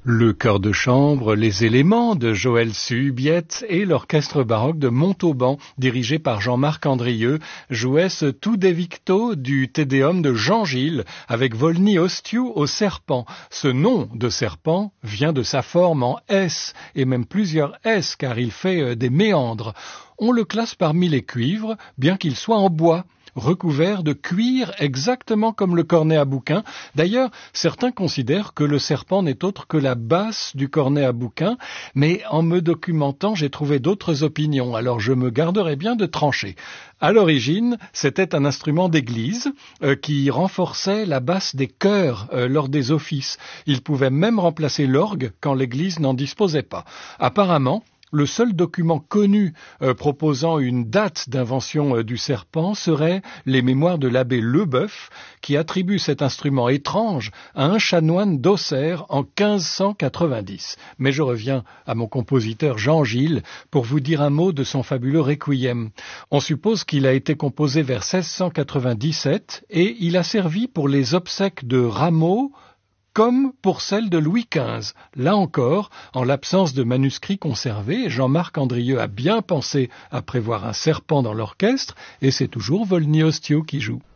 Le chœur de chambre, les éléments de Joël Suhubiette et l'orchestre baroque de Montauban, dirigé par Jean-Marc Andrieux, jouaient ce Tude Victo du Te Deum de Jean Gilles, avec Volney Ostiu au serpent. Ce nom de serpent vient de sa forme en S, et même plusieurs S, car il fait des méandres. On le classe parmi les cuivres, bien qu'il soit en bois, recouvert de cuir exactement comme le cornet à bouquin. D'ailleurs, certains considèrent que le serpent n'est autre que la basse du cornet à bouquin, mais en me documentant, j'ai trouvé d'autres opinions, alors je me garderai bien de trancher. À l'origine, c'était un instrument d'église qui renforçait la basse des chœurs lors des offices. Il pouvait même remplacer l'orgue quand l'église n'en disposait pas. Apparemment, le seul document connu proposant une date d'invention du serpent serait les mémoires de l'abbé Leboeuf, qui attribue cet instrument étrange à un chanoine d'Auxerre en 1590. Mais je reviens à mon compositeur Jean Gilles pour vous dire un mot de son fabuleux requiem. On suppose qu'il a été composé vers 1697 et il a servi pour les obsèques de Rameau, comme pour celle de Louis XV. Là encore, en l'absence de manuscrits conservés, Jean-Marc Andrieux a bien pensé à prévoir un serpent dans l'orchestre, et c'est toujours Volney Ostiu qui joue.